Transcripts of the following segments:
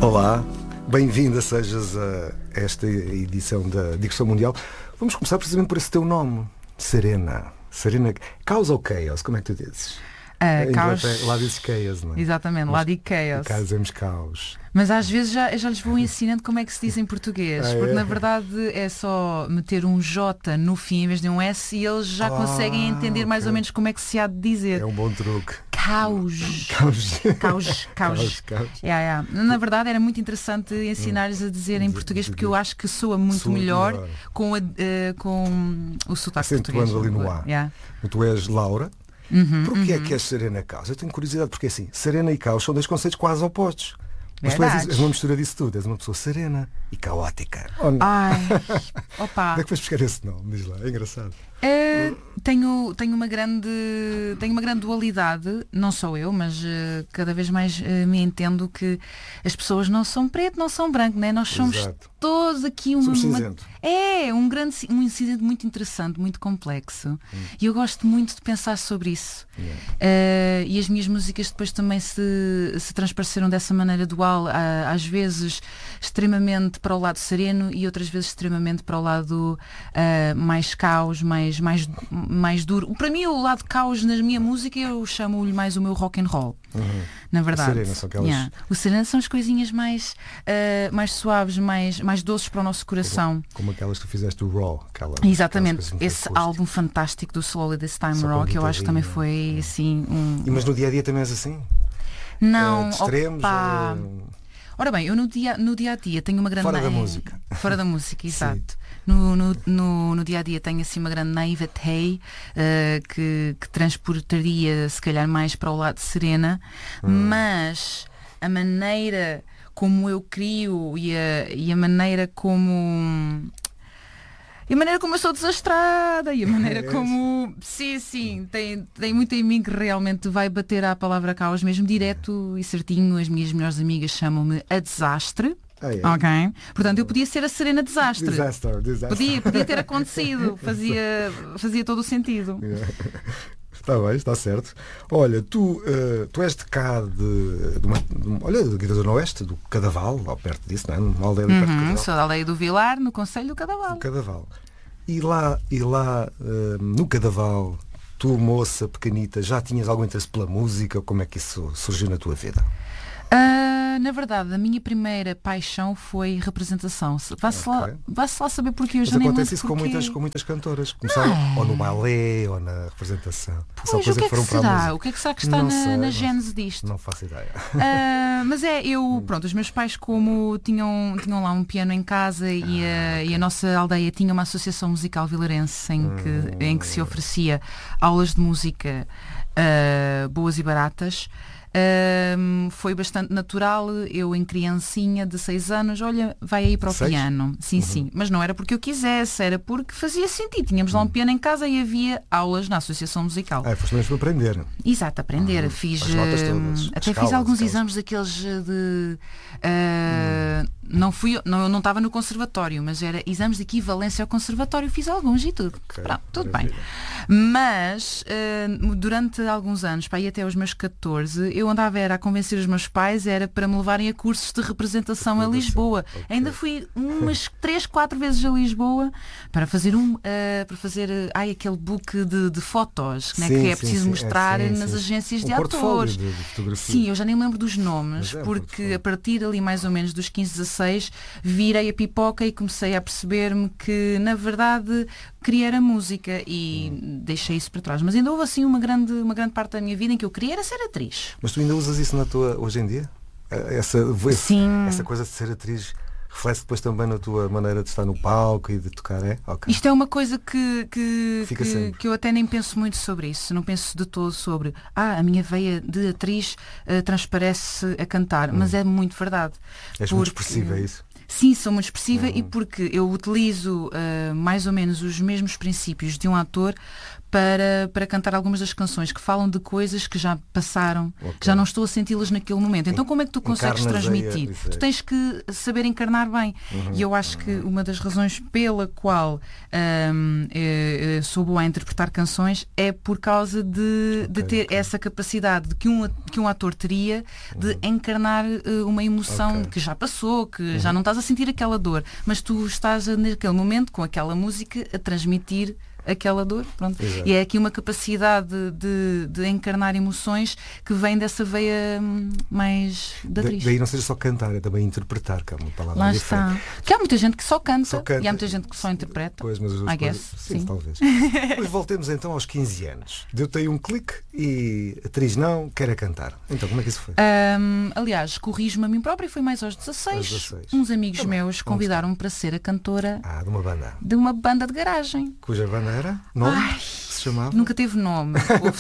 Olá, bem-vinda sejas a esta edição da Digressão Mundial. Vamos começar precisamente por esse teu nome, Serena. Serena, Caos ou Chaos? Como é que tu dizes? Caos. Lá dizes Chaos, não é? Exatamente, lá digo Chaos. Cá dizemos Caos. Mas às vezes já lhes vou ensinando como é que se diz em português. Porque na verdade é só meter um J no fim em vez de um S e eles já conseguem entender mais ou menos como é que se há de dizer. É um bom truque. Caos. Na verdade era muito interessante ensinar-lhes a dizer em português, porque eu acho que soa muito melhor com o sotaque português. Acentuando ali no A. Yeah. Tu és Laura. Porquê é que és Serena Caos? Eu tenho curiosidade, porque assim, Serena e Caos são dois conceitos quase opostos. Mas tu és uma mistura disso tudo, és uma pessoa serena e caótica. Ai, opa. Onde é que vais buscar esse nome? Diz lá, é engraçado. Tenho uma grande dualidade, não sou eu, mas cada vez mais me entendo que as pessoas não são preto, não são branco, né? Nós somos todos aqui um incidente muito interessante, muito complexo. E eu gosto muito de pensar sobre isso. E as minhas músicas depois também se transpareceram dessa maneira dual, às vezes extremamente para o lado sereno e outras vezes extremamente para o lado mais caos, mais duro. Para mim o lado caos na minha música eu chamo-lhe mais o meu rock and roll. Na verdade. Serena, são aquelas... O sereno são as coisinhas mais suaves, mais doces para o nosso coração. Como aquelas que tu fizeste do Raw. Exatamente. Esse álbum fantástico do Slowly This Time Rock, eu acho que também foi assim Mas no dia a dia também és assim? Não, de extremos? Ora bem, eu no dia a dia tenho uma grande... Fora da música. Fora da música, exato. No dia a dia tenho assim uma grande naivete que transportaria se calhar mais para o lado de serena, mas a maneira como eu crio e a maneira como... E a maneira como eu sou desastrada e a maneira como... Sim, tem muito em mim que realmente vai bater à palavra caos mesmo, direto e certinho. As minhas melhores amigas chamam-me a desastre. Ok? Portanto, eu podia ser a Serena Desastre. Disaster. Podia ter acontecido. Fazia todo o sentido. Está bem, está certo. Olha, tu és de cá aqui da Zona Oeste, do Cadaval, lá perto disso, não é? Uma aldeia perto do Cadaval. Sou da aldeia do Vilar, no concelho do Cadaval. Do Cadaval. E lá no Cadaval, tu, moça pequenita, já tinhas algum interesse pela música? Como é que isso surgiu na tua vida? Na verdade, a minha primeira paixão foi representação. Vá-se lá saber porque eu já nem lembro. Acontece isso com muitas cantoras. Começaram ou no balé ou na representação. Pois, o que é que será? O que é que será que está na gênese disto? Não faço ideia. Mas os meus pais, como tinham lá um piano em casa e a nossa aldeia tinha uma associação musical vilarense em que se oferecia aulas de música boas e baratas. Foi bastante natural. Eu em criancinha de 6 anos, olha, vai aí para o piano. Sim, mas não era porque eu quisesse, era porque fazia sentido. Tínhamos lá um piano em casa e havia aulas na associação musical. Foste mesmo para aprender. Exato, aprender. Fiz até fiz alguns exames daqueles de não estava no conservatório, mas era exames de equivalência ao conservatório. Fiz alguns e tudo. Pronto, tudo bem. Mas durante alguns anos, para ir até aos meus 14, eu andava a convencer os meus pais para me levarem a cursos de representação a Lisboa. Ainda fui umas 3, 4 vezes a Lisboa para fazer aquele book de fotos, né, que é preciso mostrar nas agências de atores. De sim, eu já nem me lembro dos nomes, porque a partir ali mais ou menos dos 15, 16 virei a pipoca e comecei a perceber-me que na verdade queria era música e deixei isso para trás. Mas ainda houve assim uma grande parte da minha vida em que eu queria era ser atriz. Mas tu ainda usas isso hoje em dia? Essa coisa de ser atriz reflete depois também na tua maneira de estar no palco e de tocar, é? Okay. Isto é uma coisa que eu até nem penso muito sobre isso. Não penso de todo sobre a minha veia de atriz transparece a cantar. Mas é muito verdade. És muito expressiva, é isso? Sim, sou muito expressiva e porque eu utilizo mais ou menos os mesmos princípios de um ator para cantar algumas das canções que falam de coisas que já passaram, que já não estou a senti-las naquele momento. Então como é que tu consegues transmitir? Tu tens que saber encarnar bem. E eu acho que uma das razões pela qual sou boa a interpretar canções é por causa de ter essa capacidade de que um ator teria de encarnar uma emoção que já passou, que já não estás a sentir aquela dor, mas tu estás naquele momento com aquela música a transmitir aquela dor, pronto. E é aqui uma capacidade de encarnar emoções que vem dessa veia mais da atriz. Daí não seja só cantar, é também interpretar, que é uma palavra lá diferente. Está. Que há muita gente que só canta e há muita gente que só interpreta. Pois, mas I guess, sim, talvez. Mas voltemos então aos 15 anos. Deu-te aí um clique e a atriz não, quer é cantar. Então, como é que isso foi? Aliás, corrijo-me a mim própria, foi mais aos 16. Uns amigos meus convidaram-me para ser a cantora de uma banda. De uma banda de garagem. Cuja banda era? Nome? Se chamava? Nunca teve nome.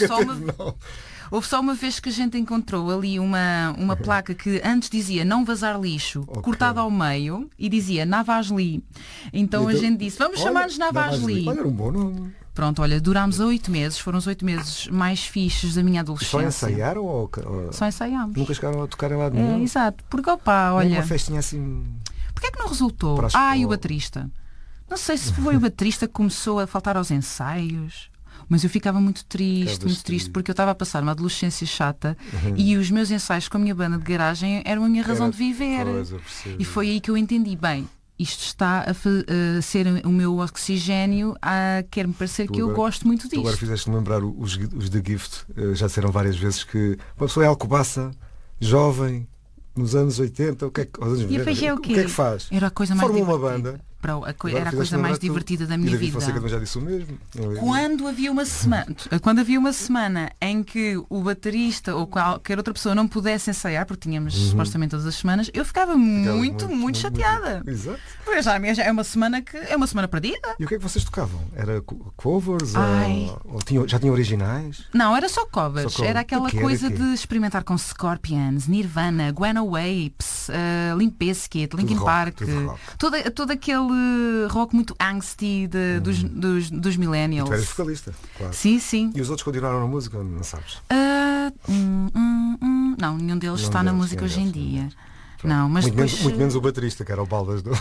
Houve só uma vez que a gente encontrou ali uma placa que antes dizia não vazar lixo, cortada ao meio, e dizia Navasli. Então a gente disse, vamos chamar-nos Navasli. Olha, era um bom nome. Pronto, olha, durámos 8 meses, foram os 8 meses mais fixes da minha adolescência. Só ensaiaram ou... Só ensaiámos. Nunca chegaram a tocar em lado nenhum? Exato, porque olha... Uma festinha assim... Porquê é que não resultou? E o baterista? Não sei se foi o baterista que começou a faltar aos ensaios, mas eu ficava muito triste, porque eu estava a passar uma adolescência chata e os meus ensaios com a minha banda de garagem eram a minha razão de viver. E foi aí que eu entendi, bem, isto está a ser o meu oxigénio, quer-me parecer que eu gosto muito disto. Agora fizeste-me lembrar os The Gift, já disseram várias vezes que uma pessoa é Alcobaça, jovem, nos anos 80, o que é que faz? Era a coisa mais Forma uma banda. Era a coisa mais divertida da minha vida. Você já disse o mesmo. Quando havia uma semana em que o baterista ou qualquer outra pessoa não pudesse ensaiar, porque tínhamos supostamente todas as semanas, eu ficava muito chateada. Exato. Porque já é uma semana perdida. E o que é que vocês tocavam? Era covers? Ou já tinham originais? Não, era só covers. Era aquela coisa de experimentar com Scorpions, Nirvana, Guano Apes, Limp Bizkit, Linkin Park, todo aquele rock muito angsty dos millennials. E tu eras vocalista, claro. Sim. E os outros continuaram na música, não sabes? Não, nenhum deles está na música hoje em dia. Não, mas muito menos o baterista, que era o Baldas do...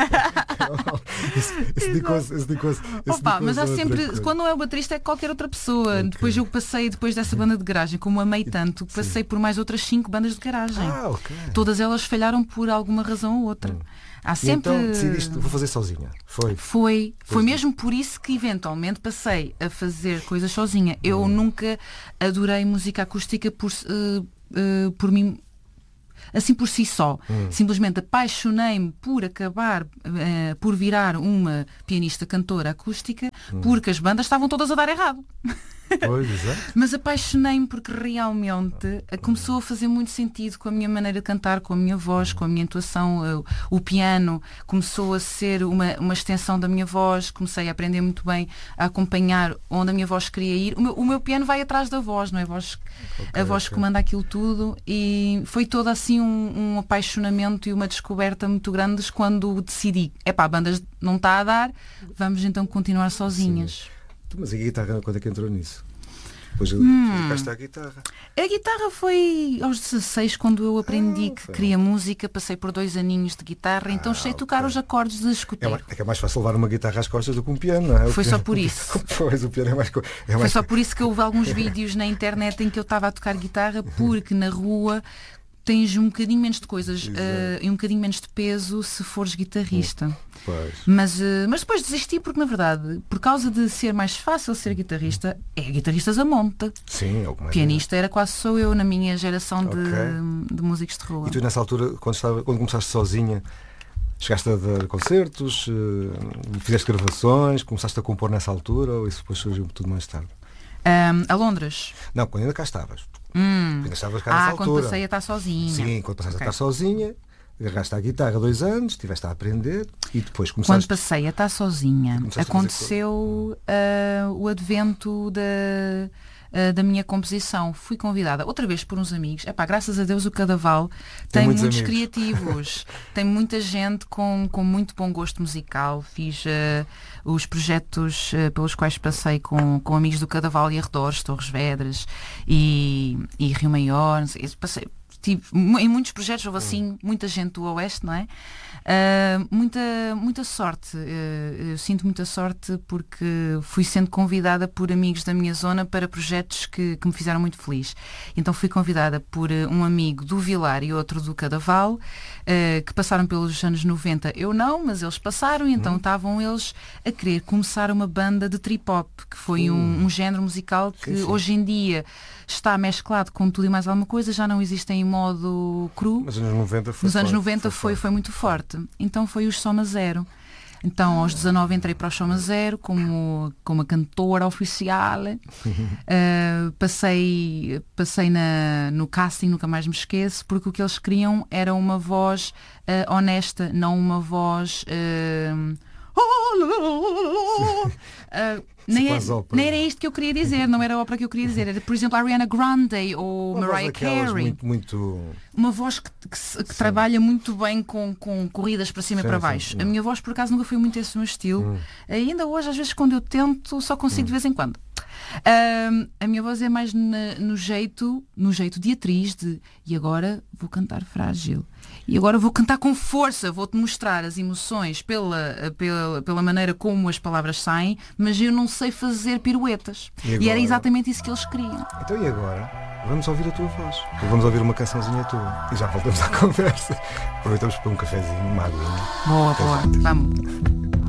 Mas há sempre, quando não é o baterista, é qualquer outra pessoa. Depois dessa banda de garagem, como amei tanto, passei por mais outras 5 bandas de garagem. Todas elas falharam por alguma razão ou outra. Há sempre... Então decidiste, vou fazer sozinha. Foi mesmo por isso que eventualmente passei a fazer coisas sozinha. Eu nunca adorei música acústica por mim, assim por si só. Simplesmente apaixonei-me por acabar por virar uma pianista cantora acústica porque as bandas estavam todas a dar errado. Pois, exato. Mas apaixonei-me porque realmente começou a fazer muito sentido com a minha maneira de cantar, com a minha voz, com a minha intuação. O piano começou a ser uma extensão da minha voz. Comecei a aprender muito bem a acompanhar onde a minha voz queria ir. O meu piano vai atrás da voz, não é? A voz comanda aquilo tudo, e foi todo assim um apaixonamento e uma descoberta muito grandes quando decidi, bandas não está a dar, vamos então continuar sozinhas. Mas a guitarra, quando é que entrou nisso? Depois dedicaste à guitarra. A guitarra foi aos 16, quando eu aprendi que queria música. Passei por 2 aninhos de guitarra, então sei tocar os acordes de escoteiro. É que é mais fácil levar uma guitarra às costas do que um piano, não é? Foi só por isso. Pois, o piano é mais... Foi só por isso que houve alguns vídeos na internet em que eu estava a tocar guitarra, porque na rua tens um bocadinho menos de coisas e um bocadinho menos de peso se fores guitarrista. Mas depois desisti porque, na verdade, por causa de ser mais fácil ser guitarrista, é guitarristas a monte. Sim, é o que mais pianista era quase só eu na minha geração de músicos de rua. E tu nessa altura, quando começaste sozinha, chegaste a dar concertos, fizeste gravações, começaste a compor nessa altura, ou isso depois surgiu tudo mais tarde? A Londres? Não, quando ainda cá estavas. Ainda estavas cá nessa altura. Quando passei a estar sozinha. Sim, quando passaste a estar sozinha, agarraste à guitarra 2 anos, estiveste a aprender e depois começaste... Quando passei a estar sozinha, aconteceu o advento da minha composição. Fui convidada outra vez por uns amigos. Graças a Deus o Cadaval tem muitos criativos, tem muita gente com muito bom gosto musical. Fiz os projetos pelos quais passei com amigos do Cadaval e arredores, Torres Vedras e Rio Maior. Passei, em muitos projetos houve assim muita gente do Oeste, não é? Muita sorte. Eu sinto muita sorte porque fui sendo convidada por amigos da minha zona para projetos que me fizeram muito feliz. Então fui convidada por um amigo do Vilar e outro do Cadaval, que passaram pelos anos 90. Eu não, mas eles passaram, e então estavam eles a querer começar uma banda de trip-hop, que foi um género musical que hoje em dia está mesclado com tudo e mais alguma coisa, já não existe em modo cru. Mas nos anos 90 foi muito forte. Então foi os Soma Zero. Então aos 19 entrei para o Soma Zero como uma cantora oficial. Passei no casting, nunca mais me esqueço, porque o que eles queriam era uma voz honesta, não uma voz... nem era isto que eu queria dizer, não era a ópera que eu queria dizer. Era, por exemplo, a Ariana Grande ou Mariah Carey. Uma voz que trabalha muito bem com corridas para cima e para baixo. A minha voz, por acaso, nunca foi muito esse o meu estilo. Ainda hoje, às vezes, quando eu tento, só consigo de vez em quando. A minha voz é mais no jeito de atriz e agora vou cantar frágil. E agora vou cantar com força, vou-te mostrar as emoções pela maneira como as palavras saem, mas eu não sei fazer piruetas. E era exatamente isso que eles queriam. Então e agora? Vamos ouvir a tua voz. E vamos ouvir uma cançãozinha tua. E já voltamos à conversa. Aproveitamos para um cafezinho, uma aguinha. Boa, vamos.